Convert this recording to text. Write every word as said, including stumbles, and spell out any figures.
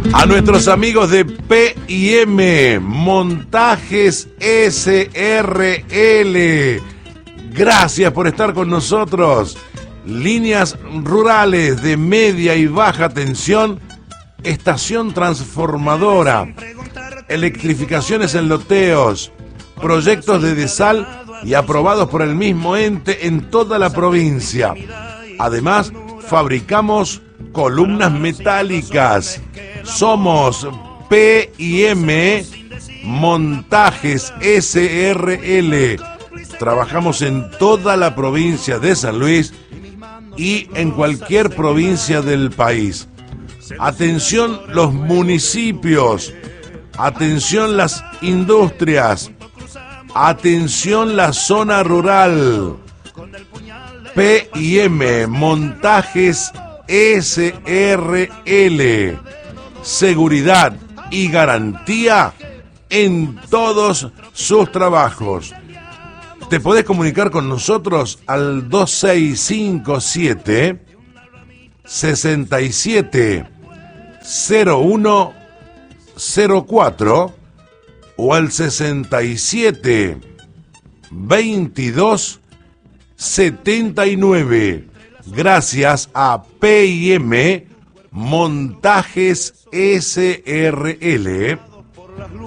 A nuestros amigos de P y M, Montajes S R L, gracias por estar con nosotros. Líneas rurales de media y baja tensión, estación transformadora, electrificaciones en loteos, proyectos de desal y aprobados por el mismo ente en toda la provincia. Además, fabricamos columnas metálicas. Somos P y M, Montajes S R L. Trabajamos en toda la provincia de San Luis y en cualquier provincia del país. Atención los municipios, atención las industrias, atención la zona rural. P y M, Montajes S R L. Seguridad y garantía en todos sus trabajos. Te podés comunicar con nosotros al dos seis cinco siete, seis siete cero uno cero cuatro o al sesenta y siete veintidós setenta y nueve. Gracias a P y M, Montajes S R L.